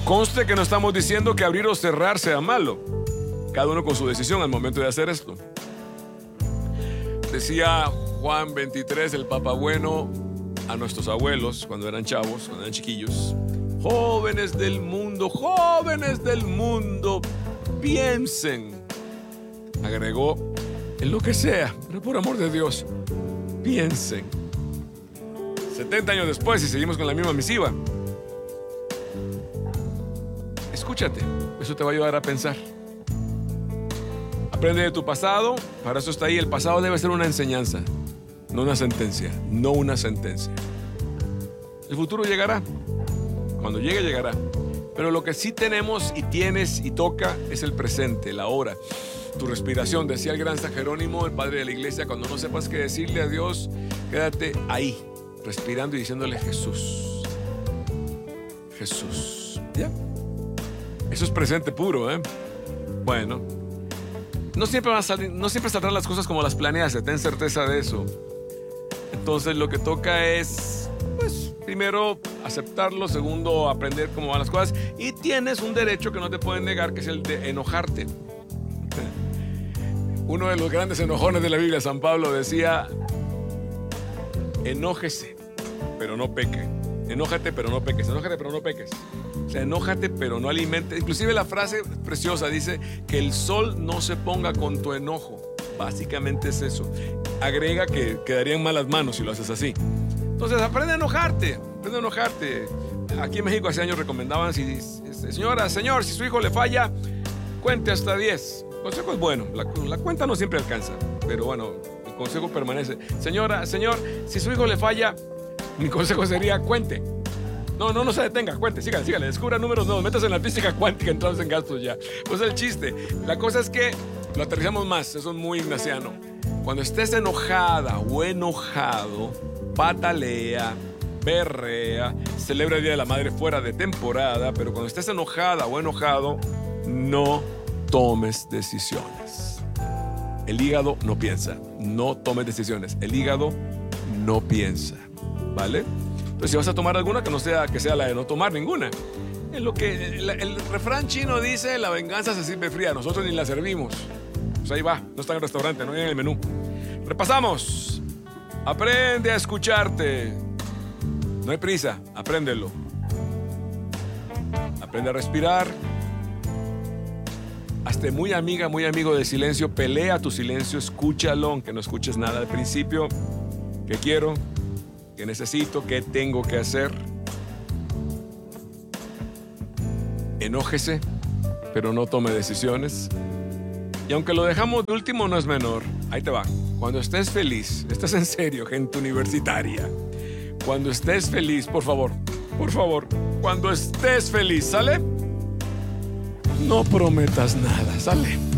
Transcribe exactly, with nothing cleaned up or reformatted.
Conste que no estamos diciendo que abrir o cerrar sea malo. Cada uno con su decisión al momento de hacer esto. Decía Juan veintitrés, el Papa Bueno, a nuestros abuelos cuando eran chavos, cuando eran chiquillos: jóvenes del mundo, jóvenes del mundo, piensen. Agregó: en lo que sea, pero por amor de Dios, piensen. setenta años después y seguimos con la misma misiva. Escúchate, eso te va a ayudar a pensar. Aprende de tu pasado, para eso está ahí. El pasado debe ser una enseñanza, no una sentencia, no una sentencia. El futuro llegará, cuando llegue llegará. Pero lo que sí tenemos y tienes y toca es el presente, la hora, tu respiración. Decía el gran San Jerónimo, el padre de la iglesia: cuando no sepas qué decirle a Dios, quédate ahí, respirando y diciéndole: Jesús, Jesús. ¿Ya? Eso es presente puro, ¿eh? Bueno, no siempre, van a salir, no siempre saldrán las cosas como las planeas, ten certeza de eso. Entonces lo que toca es, pues, primero aceptarlo, segundo aprender cómo van las cosas, y tienes un derecho que no te pueden negar, que es el de enojarte. Uno de los grandes enojones de la Biblia, San Pablo, decía: enójese, pero no peque. Enójate, pero no peques. Enójate, pero no peques. O sea, enójate, pero no alimentes. Inclusive la frase preciosa dice que el sol no se ponga con tu enojo. Básicamente es eso. Agrega que quedarían malas manos si lo haces así. Entonces, aprende a enojarte. Aprende a enojarte. Aquí en México hace años recomendaban: si, señora, señor, si su hijo le falla, cuente hasta diez. El consejo es bueno. La, la cuenta no siempre alcanza, pero bueno, el consejo permanece. Señora, señor, si su hijo le falla, mi consejo sería: cuente. No, no, no se detenga, cuente, sígale, sígale, descubra números nuevos, métase en la física cuántica, entonces en gastos ya. Pues el chiste, la cosa es que lo aterrizamos más, eso es muy ignaciano. Cuando estés enojada o enojado, patalea, berrea, celebra el Día de la Madre fuera de temporada, pero cuando estés enojada o enojado, no tomes decisiones. El hígado no piensa, no tomes decisiones, el hígado no piensa. ¿Vale? Entonces, si vas a tomar alguna, que no sea, que sea la de no tomar ninguna. En lo que el, el refrán chino dice: la venganza se sirve fría, nosotros ni la servimos. Pues ahí va, no está en el restaurante, no viene en el menú. Repasamos. Aprende a escucharte. No hay prisa, apréndelo. Aprende a respirar. Hazte muy amiga, muy amigo del silencio. Pelea tu silencio, escúchalo, aunque no escuches nada al principio. ¿Qué quiero? ¿Qué necesito? ¿Qué tengo que hacer? Enójese, pero no tome decisiones. Y aunque lo dejamos de último, no es menor. Ahí te va. Cuando estés feliz, estás en serio, gente universitaria. Cuando estés feliz, por favor, por favor, cuando estés feliz, ¿sale? No prometas nada, ¿sale?